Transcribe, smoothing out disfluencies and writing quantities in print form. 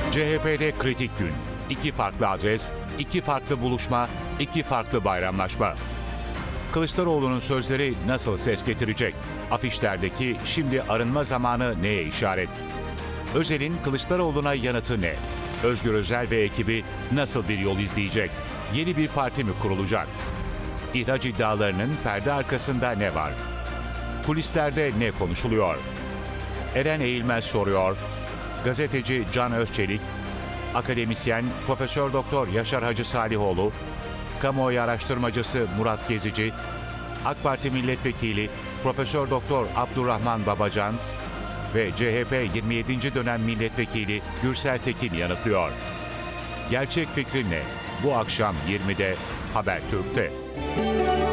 CHP'de kritik gün. İki farklı adres, iki farklı buluşma, iki farklı bayramlaşma. Kılıçdaroğlu'nun sözleri nasıl ses getirecek? Afişlerdeki şimdi arınma zamanı neye işaret? Özel'in Kılıçdaroğlu'na yanıtı ne? Özgür Özel ve ekibi nasıl bir yol izleyecek? Yeni bir parti mi kurulacak? İhraç iddialarının perde arkasında ne var? Kulislerde ne konuşuluyor? Eren Eğilmez soruyor. Gazeteci Can Özçelik, akademisyen Profesör Doktor Yaşar Hacı Salihoğlu, kamuoyu araştırmacısı Murat Gezici, AK Parti Milletvekili Profesör Doktor Abdurrahman Babacan ve CHP 27. dönem milletvekili Gürsel Tekin yanıtlıyor. Gerçek fikri ne? Bu akşam 20'de Habertürk'te.